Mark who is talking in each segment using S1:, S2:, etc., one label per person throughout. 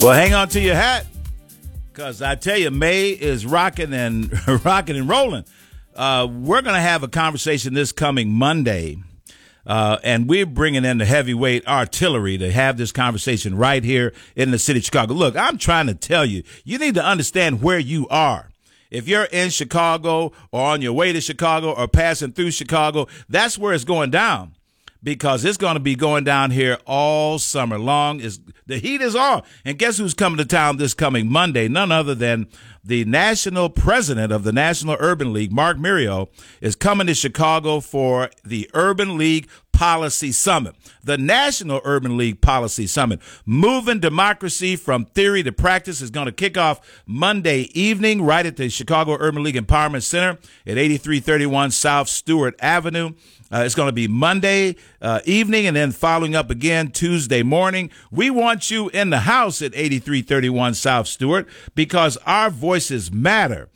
S1: Well, hang on to your hat, because I tell you, May is rocking and rocking and rolling. We're going to have a conversation this coming Monday, and we're bringing in the heavyweight artillery to have this conversation right here in the city of Chicago. Look, I'm trying to tell you, you need to understand where you are. If you're in Chicago or on your way to Chicago or passing through Chicago, that's where it's going down. Because it's going to be going down here all summer long. The heat is on. And guess who's coming to town this coming Monday? None other than the national president of the National Urban League, Mark Mirio, is coming to Chicago for the Urban League Policy Summit. The National Urban League Policy Summit. Moving democracy from theory to practice is going to kick off Monday evening right at the Chicago Urban League Empowerment Center at 8331 South Stewart Avenue. It's going to be Monday evening and then following up again Tuesday morning. We want you in the house at 8331 South Stewart because our voices matter.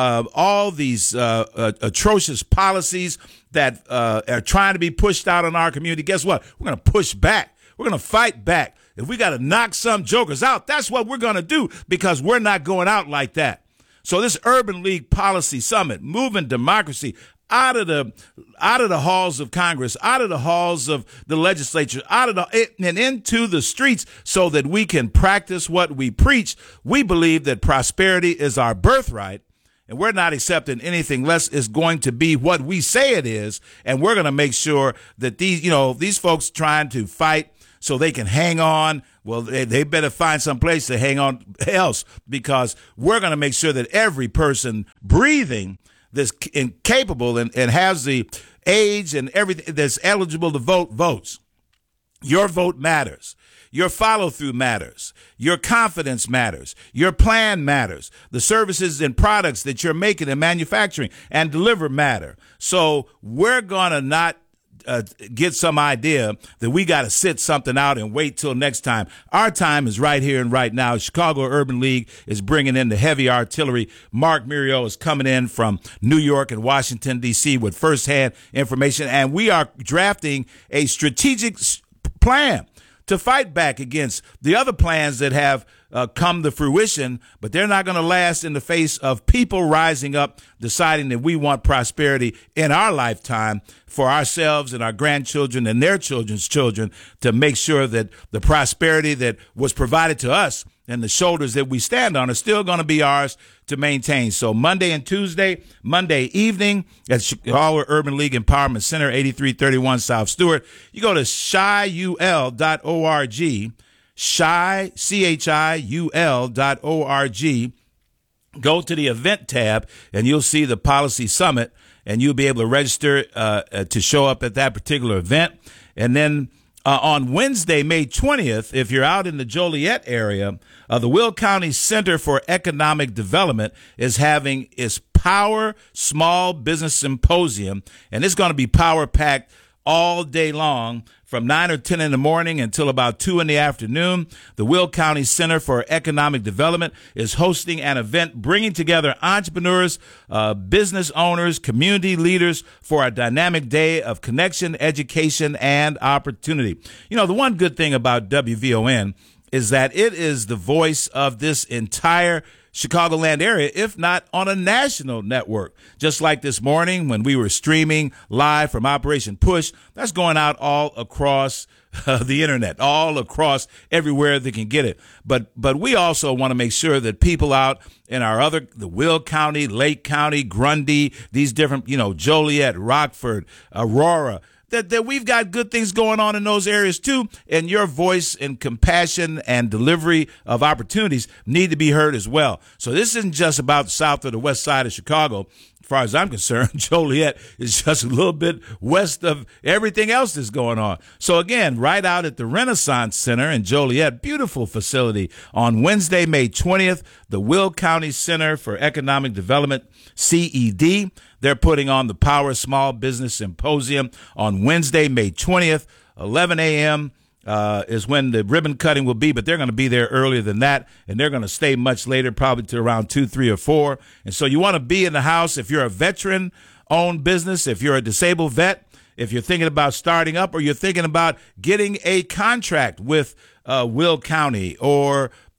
S1: All these atrocious policies that are trying to be pushed out in our community, guess what? We're going to push back. We're going to fight back. If we got to knock some jokers out, that's what we're going to do because we're not going out like that. So this Urban League Policy Summit, moving democracy out of the halls of Congress, out of the halls of the legislature, and into the streets so that we can practice what we preach. We believe that prosperity is our birthright, and we're not accepting anything less. Is going to be what we say it is, and we're going to make sure that these folks trying to fight so they can hang on, well, they better find some place to hang on else, because we're going to make sure that every person breathing that's incapable and has the age and everything that's eligible to vote votes. Your vote matters. Your follow-through matters. Your confidence matters. Your plan matters. The services and products that you're making and manufacturing and deliver matter. So we're going to not get some idea that we got to sit something out and wait till next time. Our time is right here and right now. Chicago Urban League is bringing in the heavy artillery. Mark Mirio is coming in from New York and Washington, D.C. with firsthand information, and we are drafting a strategic plan to fight back against the other plans that have come to fruition, but they're not going to last in the face of people rising up, deciding that we want prosperity in our lifetime for ourselves and our grandchildren and their children's children, to make sure that the prosperity that was provided to us and the shoulders that we stand on are still going to be ours to maintain. So Monday and Tuesday, Monday evening at Chicago Urban League Empowerment Center, 8331 South Stewart. You go to chiul.org, chiul.org. Go to the event tab and you'll see the policy summit, and you'll be able to register to show up at that particular event. And then on Wednesday, May 20th, if you're out in the Joliet area, the Will County Center for Economic Development is having its Power Small Business Symposium, and it's going to be power-packed all day long from 9 or 10 in the morning until about 2 in the afternoon. The Will County Center for Economic Development is hosting an event bringing together entrepreneurs, business owners, community leaders for a dynamic day of connection, education, and opportunity. You know, the one good thing about WVON is that it is the voice of this entire Chicagoland area, if not on a national network. Just like this morning when we were streaming live from Operation Push, that's going out all across the internet, all across everywhere they can get it. But we also want to make sure that people out in the Will County, Lake County, Grundy, these different, Joliet, Rockford, Aurora, that we've got good things going on in those areas too, and your voice and compassion and delivery of opportunities need to be heard as well. So this isn't just about the south or the west side of Chicago. As far as I'm concerned, Joliet is just a little bit west of everything else that's going on. So again, right out at the Renaissance Center in Joliet, beautiful facility, on Wednesday, May 20th, the Will County Center for Economic Development, CED, they're putting on the Power Small Business Symposium on Wednesday, May 20th, 11 a.m. Is when the ribbon cutting will be, but they're going to be there earlier than that, and they're going to stay much later, probably to around 2, 3, or 4. And so you want to be in the house if you're a veteran-owned business, if you're a disabled vet, if you're thinking about starting up, or you're thinking about getting a contract with Will County or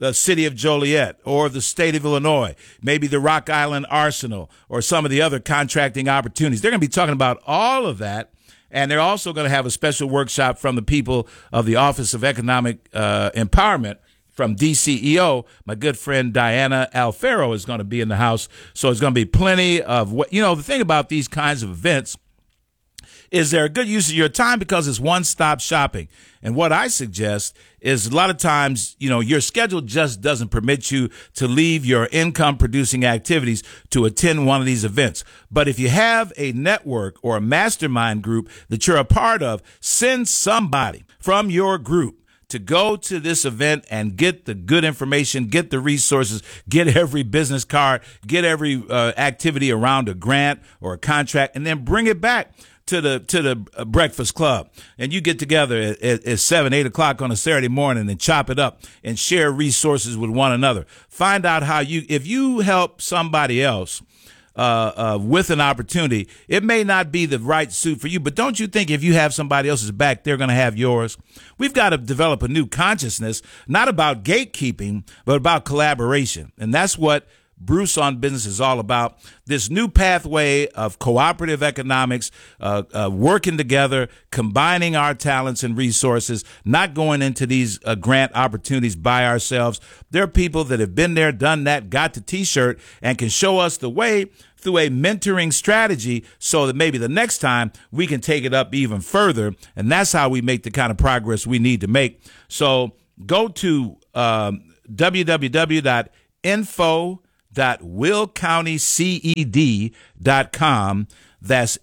S1: the city of Joliet or the state of Illinois, maybe the Rock Island Arsenal or some of the other contracting opportunities. They're going to be talking about all of that. And they're also going to have a special workshop from the people of the Office of Economic Empowerment from DCEO. My good friend Diana Alfaro is going to be in the house. So it's going to be plenty of what, the thing about these kinds of events is they're a good use of your time because it's one-stop shopping. And what I suggest is a lot of times, your schedule just doesn't permit you to leave your income-producing activities to attend one of these events. But if you have a network or a mastermind group that you're a part of, send somebody from your group to go to this event and get the good information, get the resources, get every business card, get every activity around a grant or a contract, and then bring it back to the Breakfast Club, and you get together at 7, 8 o'clock on a Saturday morning and chop it up and share resources with one another. Find out how if you help somebody else with an opportunity, it may not be the right suit for you, but don't you think if you have somebody else's back, they're going to have yours? We've got to develop a new consciousness, not about gatekeeping, but about collaboration, and that's what Bruce on Business is all about. This new pathway of cooperative economics, working together, combining our talents and resources, not going into these grant opportunities by ourselves. There are people that have been there, done that, got the T-shirt, and can show us the way through a mentoring strategy so that maybe the next time we can take it up even further. And that's how we make the kind of progress we need to make. So go to info.willcountyced.com. That's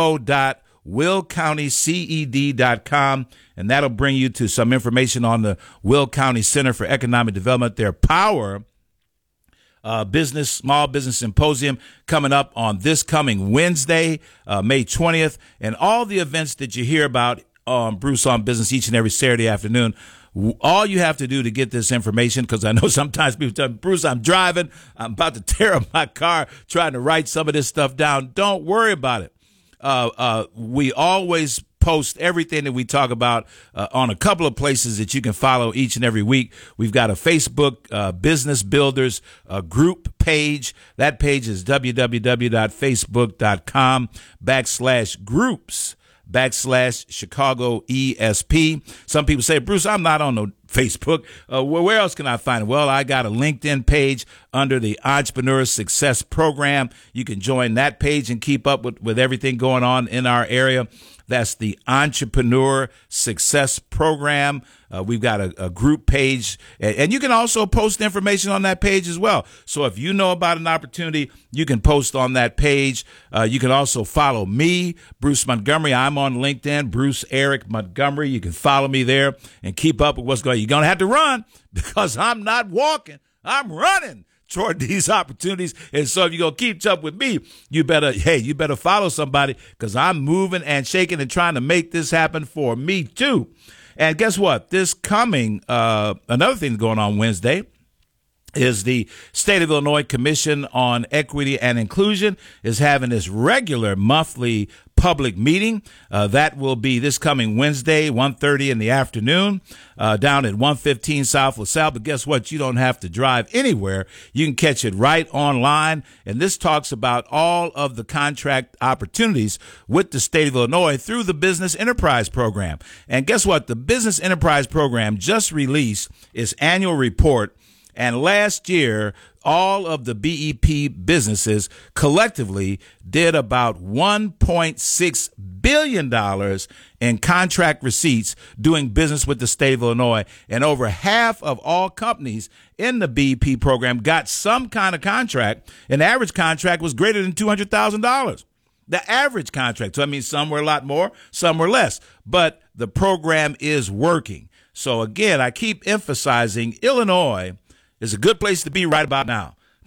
S1: info.willcountyced.com, and that'll bring you to some information on the Will County Center for Economic Development, their Power Small Business Symposium coming up on this coming Wednesday, May 20th, and all the events that you hear about on Bruce on Business each and every Saturday afternoon. All you have to do to get this information, because I know sometimes people tell me, Bruce, I'm driving, I'm about to tear up my car trying to write some of this stuff down. Don't worry about it. We always post everything that we talk about on a couple of places that you can follow each and every week. We've got a Facebook Business Builders group page. That page is www.facebook.com/groups/Chicago ESP. Some people say, Bruce, I'm not on no Facebook. Where else can I find it? Well, I got a LinkedIn page under the Entrepreneur Success Program. You can join that page and keep up with everything going on in our area. That's the Entrepreneur Success Program. We've got a group page, and you can also post information on that page as well. So if you know about an opportunity, you can post on that page. You can also follow me, Bruce Montgomery. I'm on LinkedIn, Bruce Eric Montgomery. You can follow me there and keep up with what's going on. You're going to have to run because I'm not walking. I'm running toward these opportunities. And so if you're going to keep up with me, you better follow somebody, because I'm moving and shaking and trying to make this happen for me too. And guess what? This coming, another thing going on Wednesday is the State of Illinois Commission on Equity and Inclusion is having this regular monthly public meeting. That will be this coming Wednesday, 1:30 in the afternoon, down at 115 South LaSalle. But guess what? You don't have to drive anywhere. You can catch it right online. And this talks about all of the contract opportunities with the state of Illinois through the Business Enterprise Program. And guess what? The Business Enterprise Program just released its annual report. And last year, all of the BEP businesses collectively did about $1.6 billion in contract receipts doing business with the state of Illinois. And over half of all companies in the BEP program got some kind of contract. An average contract was greater than $200,000. The average contract. So I mean, some were a lot more, some were less. But the program is working. So again, I keep emphasizing Illinois is a good place to be right about now.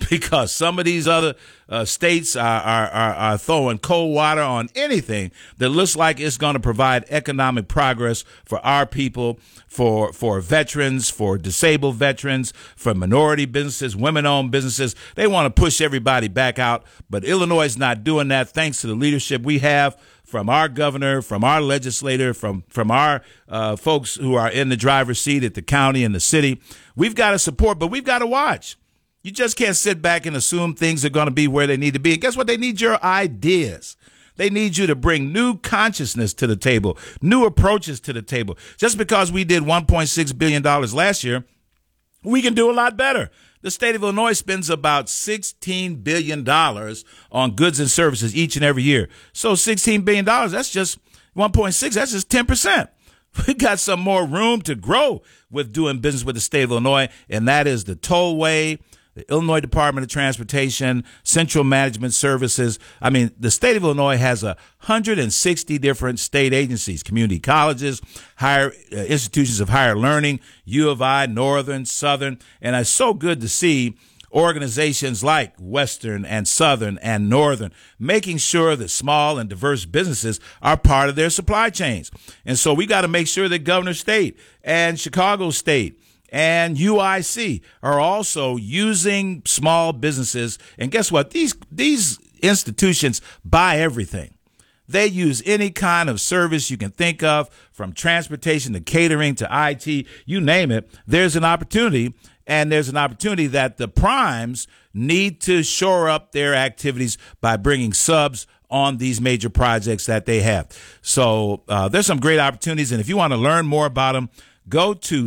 S1: because some of these other states are throwing cold water on anything that looks like it's going to provide economic progress for our people, for veterans, for disabled veterans, for minority businesses, women-owned businesses. They want to push everybody back out, but Illinois is not doing that thanks to the leadership we have from our governor, from our legislator, from our folks who are in the driver's seat at the county and the city. We've got to support, but we've got to watch. You just can't sit back and assume things are going to be where they need to be. And guess what? They need your ideas. They need you to bring new consciousness to the table, new approaches to the table. Just because we did $1.6 billion last year, we can do a lot better. The state of Illinois spends about $16 billion on goods and services each and every year. So $16 billion, that's just 1.6, that's just 10%. We got some more room to grow with doing business with the state of Illinois, and that is the tollway, the Illinois Department of Transportation, Central Management Services. I mean, the state of Illinois has 160 different state agencies, community colleges, higher institutions of higher learning, U of I, Northern, Southern, and it's so good to see organizations like Western and Southern and Northern making sure that small and diverse businesses are part of their supply chains. And so we got to make sure that Governor State and Chicago State and UIC are also using small businesses. And guess what? These institutions buy everything. They use any kind of service you can think of, from transportation to catering to IT, you name it. There's an opportunity, and there's an opportunity that the primes need to shore up their activities by bringing subs on these major projects that they have. So there's some great opportunities, and if you want to learn more about them, go to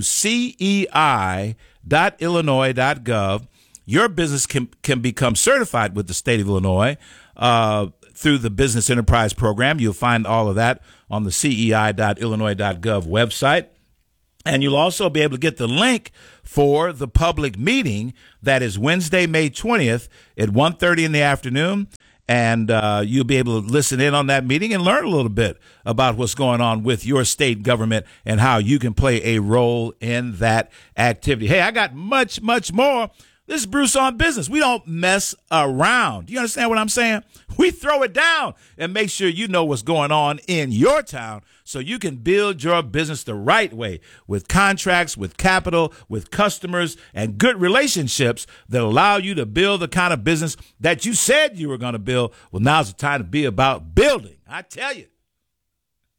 S1: cei.illinois.gov. Your business can become certified with the state of Illinois through the Business Enterprise Program. You'll find all of that on the cei.illinois.gov website. And you'll also be able to get the link for the public meeting that is Wednesday, May 20th at 1:30 in the afternoon. And you'll be able to listen in on that meeting and learn a little bit about what's going on with your state government and how you can play a role in that activity. Hey, I got much, much more. This is Bruce on Business. We don't mess around. Do you understand what I'm saying? We throw it down and make sure you know what's going on in your town so you can build your business the right way with contracts, with capital, with customers, and good relationships that allow you to build the kind of business that you said you were going to build. Well, now's the time to be about building. I tell you.